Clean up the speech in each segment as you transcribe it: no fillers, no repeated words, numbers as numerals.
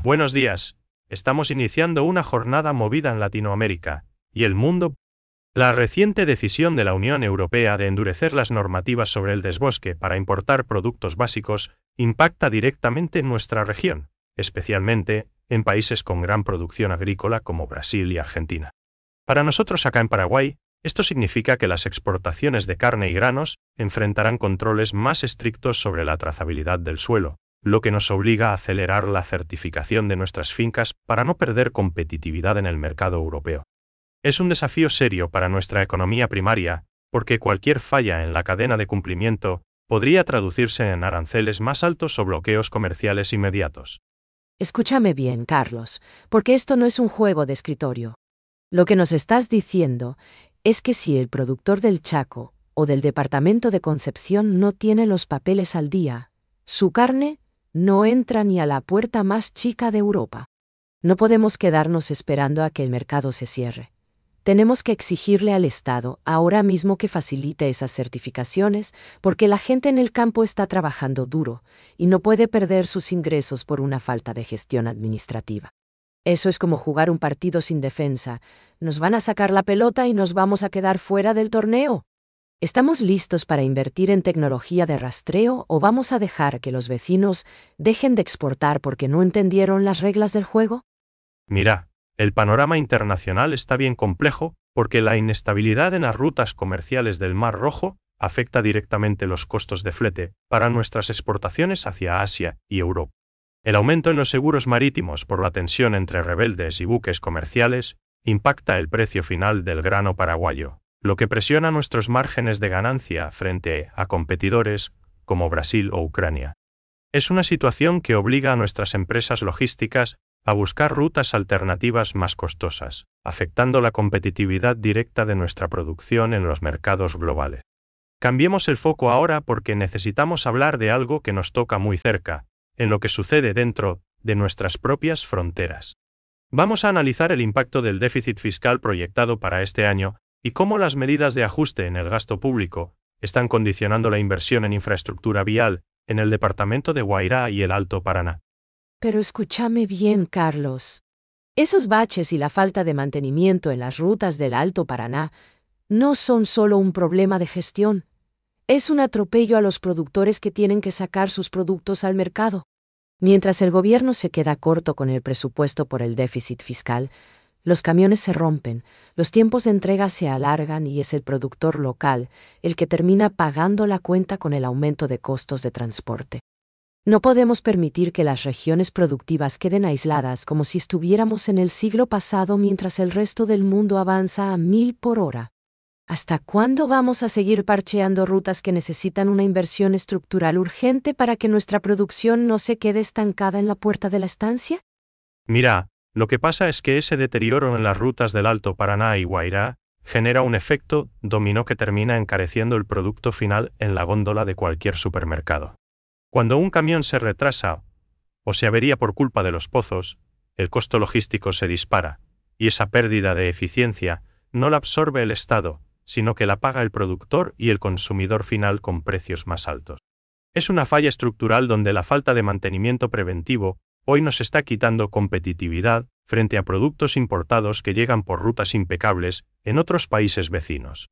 Buenos días. Estamos iniciando una jornada movida en Latinoamérica y el mundo. La reciente decisión de la Unión Europea de endurecer las normativas sobre el desbosque para importar productos básicos impacta directamente en nuestra región, especialmente en países con gran producción agrícola como Brasil y Argentina. Para nosotros acá en Paraguay, esto significa que las exportaciones de carne y granos enfrentarán controles más estrictos sobre la trazabilidad del suelo, lo que nos obliga a acelerar la certificación de nuestras fincas para no perder competitividad en el mercado europeo. Es un desafío serio para nuestra economía primaria, porque cualquier falla en la cadena de cumplimiento podría traducirse en aranceles más altos o bloqueos comerciales inmediatos. Escúchame bien, Carlos, porque esto no es un juego de escritorio. Lo que nos estás diciendo es que si el productor del Chaco o del departamento de Concepción no tiene los papeles al día, su carne no entra ni a la puerta más chica de Europa. No podemos quedarnos esperando a que el mercado se cierre. Tenemos que exigirle al Estado ahora mismo que facilite esas certificaciones, porque la gente en el campo está trabajando duro y no puede perder sus ingresos por una falta de gestión administrativa. Eso es como jugar un partido sin defensa. Nos van a sacar la pelota y nos vamos a quedar fuera del torneo. ¿Estamos listos para invertir en tecnología de rastreo o vamos a dejar que los vecinos dejen de exportar porque no entendieron las reglas del juego? Mira, el panorama internacional está bien complejo porque la inestabilidad en las rutas comerciales del Mar Rojo afecta directamente los costos de flete para nuestras exportaciones hacia Asia y Europa. El aumento en los seguros marítimos por la tensión entre rebeldes y buques comerciales impacta el precio final del grano paraguayo, lo que presiona nuestros márgenes de ganancia frente a competidores como Brasil o Ucrania. Es una situación que obliga a nuestras empresas logísticas a buscar rutas alternativas más costosas, afectando la competitividad directa de nuestra producción en los mercados globales. Cambiemos el foco ahora porque necesitamos hablar de algo que nos toca muy cerca, en lo que sucede dentro de nuestras propias fronteras. Vamos a analizar el impacto del déficit fiscal proyectado para este año y cómo las medidas de ajuste en el gasto público están condicionando la inversión en infraestructura vial en el departamento de Guairá y el Alto Paraná. Pero escúchame bien, Carlos. Esos baches y la falta de mantenimiento en las rutas del Alto Paraná no son solo un problema de gestión. Es un atropello a los productores que tienen que sacar sus productos al mercado. Mientras el gobierno se queda corto con el presupuesto por el déficit fiscal, los camiones se rompen, los tiempos de entrega se alargan y es el productor local el que termina pagando la cuenta con el aumento de costos de transporte. No podemos permitir que las regiones productivas queden aisladas como si estuviéramos en el siglo pasado mientras el resto del mundo avanza a 1000 por hora. ¿Hasta cuándo vamos a seguir parcheando rutas que necesitan una inversión estructural urgente para que nuestra producción no se quede estancada en la puerta de la estancia? Mira, lo que pasa es que ese deterioro en las rutas del Alto Paraná y Guairá genera un efecto dominó que termina encareciendo el producto final en la góndola de cualquier supermercado. Cuando un camión se retrasa o se avería por culpa de los pozos, el costo logístico se dispara, y esa pérdida de eficiencia no la absorbe el Estado, sino que la paga el productor y el consumidor final con precios más altos. Es una falla estructural donde la falta de mantenimiento preventivo hoy nos está quitando competitividad frente a productos importados que llegan por rutas impecables en otros países vecinos.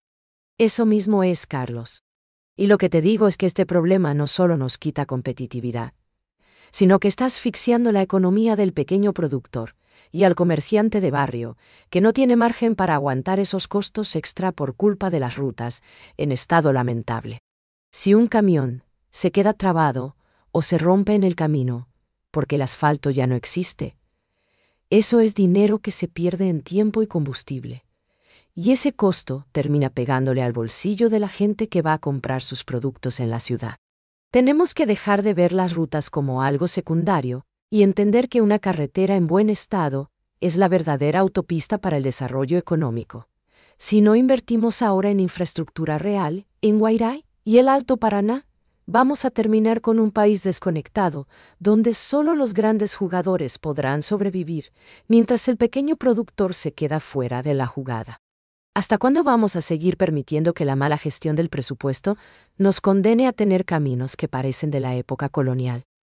Eso mismo es, Carlos. Y lo que te digo es que este problema no solo nos quita competitividad, sino que está asfixiando la economía del pequeño productor y al comerciante de barrio, que no tiene margen para aguantar esos costos extra por culpa de las rutas, en estado lamentable. Si un camión se queda trabado o se rompe en el camino, porque el asfalto ya no existe, eso es dinero que se pierde en tiempo y combustible. Y ese costo termina pegándole al bolsillo de la gente que va a comprar sus productos en la ciudad. Tenemos que dejar de ver las rutas como algo secundario y entender que una carretera en buen estado es la verdadera autopista para el desarrollo económico. Si no invertimos ahora en infraestructura real, en Guairá y el Alto Paraná, vamos a terminar con un país desconectado, donde solo los grandes jugadores podrán sobrevivir, mientras el pequeño productor se queda fuera de la jugada. ¿Hasta cuándo vamos a seguir permitiendo que la mala gestión del presupuesto nos condene a tener caminos que parecen de la época colonial?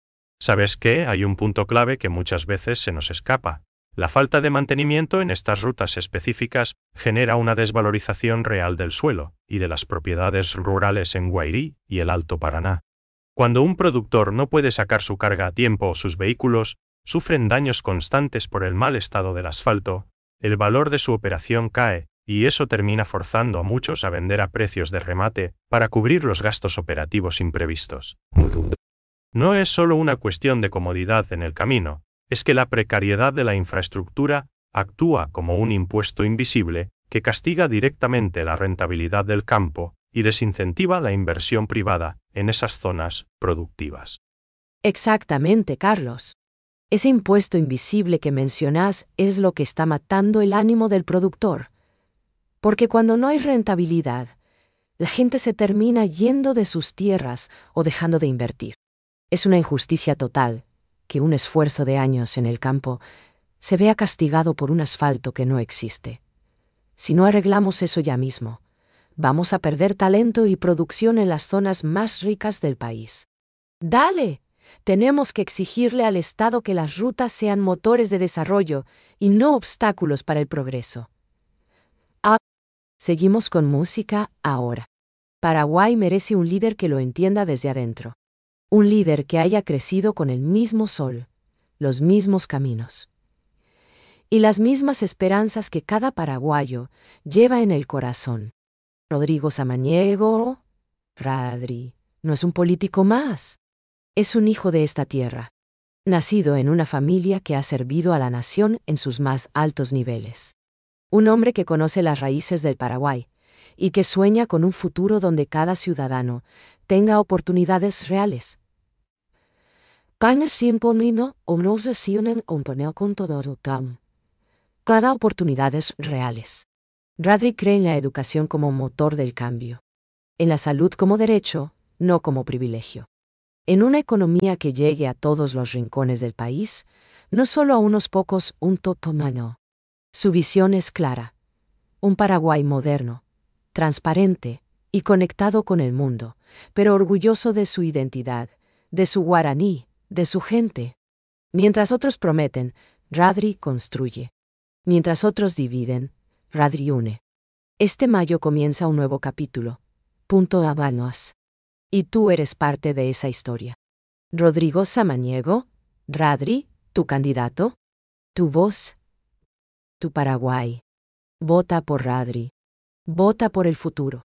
¿Sabes qué? Hay un punto clave que muchas veces se nos escapa. La falta de mantenimiento en estas rutas específicas genera una desvalorización real del suelo y de las propiedades rurales en Guairí y el Alto Paraná. Cuando un productor no puede sacar su carga a tiempo o sus vehículos sufren daños constantes por el mal estado del asfalto, el valor de su operación cae, y eso termina forzando a muchos a vender a precios de remate para cubrir los gastos operativos imprevistos. No es solo una cuestión de comodidad en el camino, es que la precariedad de la infraestructura actúa como un impuesto invisible que castiga directamente la rentabilidad del campo y desincentiva la inversión privada en esas zonas productivas. Exactamente, Carlos. Ese impuesto invisible que mencionas es lo que está matando el ánimo del productor. Porque cuando no hay rentabilidad, la gente se termina yendo de sus tierras o dejando de invertir. Es una injusticia total que un esfuerzo de años en el campo se vea castigado por un asfalto que no existe. Si no arreglamos eso ya mismo, vamos a perder talento y producción en las zonas más ricas del país. ¡Dale! Tenemos que exigirle al Estado que las rutas sean motores de desarrollo y no obstáculos para el progreso. Seguimos con música ahora. Paraguay merece un líder que lo entienda desde adentro. Un líder que haya crecido con el mismo sol, los mismos caminos y las mismas esperanzas que cada paraguayo lleva en el corazón. Rodrigo Samaniego, Radri, no es un político más. Es un hijo de esta tierra, nacido en una familia que ha servido a la nación en sus más altos niveles. Un hombre que conoce las raíces del Paraguay y que sueña con un futuro donde cada ciudadano tenga oportunidades reales. Cada oportunidades reales. Radri cree en la educación como motor del cambio, en la salud como derecho, no como privilegio. En una economía que llegue a todos los rincones del país, no solo a unos pocos, un totomano. Su visión es clara. Un Paraguay moderno, transparente y conectado con el mundo, pero orgulloso de su identidad, de su guaraní, de su gente. Mientras otros prometen, Radri construye. Mientras otros dividen, Radri une. Este mayo comienza un nuevo capítulo. Punto Habanos. Y tú eres parte de esa historia. Rodrigo Samaniego, Radri, tu candidato, tu voz, tu Paraguay. Vota por Radri. Vota por el futuro.